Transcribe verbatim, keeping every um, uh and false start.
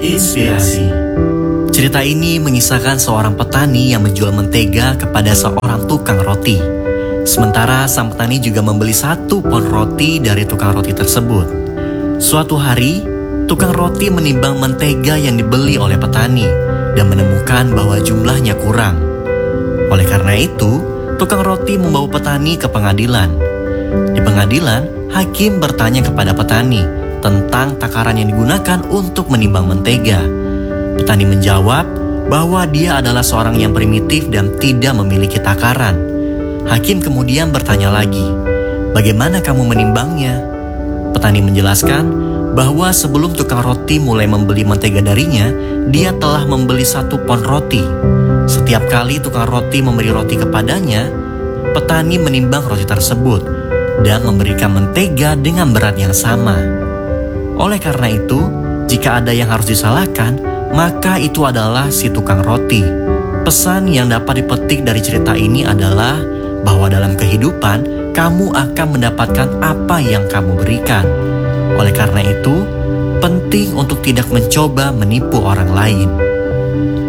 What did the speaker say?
Inspirasi. Cerita ini mengisahkan seorang petani yang menjual mentega kepada seorang tukang roti. Sementara sang petani juga membeli satu pon roti dari tukang roti tersebut. Suatu hari, tukang roti menimbang mentega yang dibeli oleh petani dan menemukan bahwa jumlahnya kurang. Oleh karena itu, tukang roti membawa petani ke pengadilan. Di pengadilan, hakim bertanya kepada petani tentang takaran yang digunakan untuk menimbang mentega. Petani menjawab bahwa dia adalah seorang yang primitif dan tidak memiliki takaran. Hakim kemudian bertanya lagi, "Bagaimana kamu menimbangnya?" Petani menjelaskan bahwa sebelum tukang roti mulai membeli mentega darinya, dia telah membeli satu pon roti. Setiap kali tukang roti memberi roti kepadanya, petani menimbang roti tersebut dan memberikan mentega dengan berat yang sama. Oleh karena itu, jika ada yang harus disalahkan, maka itu adalah si tukang roti. Pesan yang dapat dipetik dari cerita ini adalah bahwa dalam kehidupan, kamu akan mendapatkan apa yang kamu berikan. Oleh karena itu, penting untuk tidak mencoba menipu orang lain.